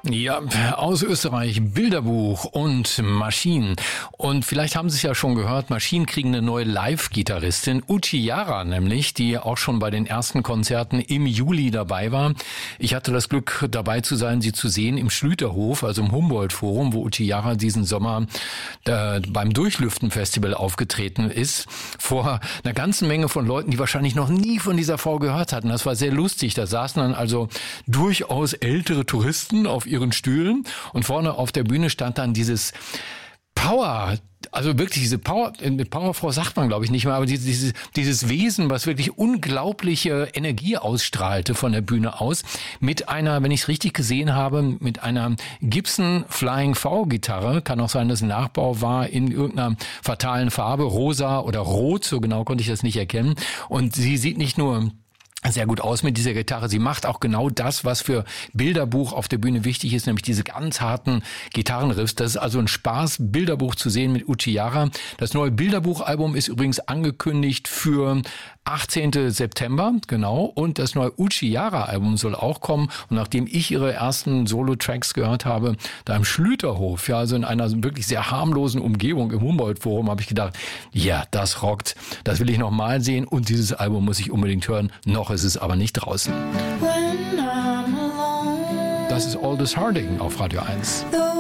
Ja, aus Österreich, Bilderbuch und Maschinen. Und vielleicht haben Sie es ja schon gehört, Maschinen kriegen eine neue Live-Gitarristin, Uchi Jara nämlich, die auch schon bei den ersten Konzerten im Juli dabei war. Ich hatte das Glück, dabei zu sein, sie zu sehen im Schlüterhof, also im Humboldt-Forum, wo Uchi Jara diesen Sommer beim Durchlüften-Festival aufgetreten ist, vor einer ganzen Menge von Leuten, die wahrscheinlich noch nie von dieser Frau gehört hatten. Das war sehr lustig. Da saßen dann also durchaus ältere Touristen auf ihren Stühlen und vorne auf der Bühne stand dann dieses Power, also wirklich diese Powerfrau sagt man glaube ich nicht mehr, aber dieses Wesen, was wirklich unglaubliche Energie ausstrahlte von der Bühne aus, mit einer, wenn ich es richtig gesehen habe, mit einer Gibson Flying V-Gitarre, kann auch sein, dass ein Nachbau war in irgendeiner fatalen Farbe, rosa oder rot, so genau konnte ich das nicht erkennen. Und sie sieht nicht nur sehr gut aus mit dieser Gitarre. Sie macht auch genau das, was für Bilderbuch auf der Bühne wichtig ist, nämlich diese ganz harten Gitarrenriffs. Das ist also ein Spaß, Bilderbuch zu sehen mit Uchi Jara. Das neue Bilderbuchalbum ist übrigens angekündigt für 18. September, genau. Und das neue Uchi Jara Album soll auch kommen. Und nachdem ich ihre ersten Solo-Tracks gehört habe, da im Schlüterhof, ja, also in einer wirklich sehr harmlosen Umgebung im Humboldt-Forum, habe ich gedacht, ja, das rockt. Das will ich noch mal sehen. Und dieses Album muss ich unbedingt hören. Noch ist es aber nicht draußen. Das ist Aldous Harding auf Radio 1.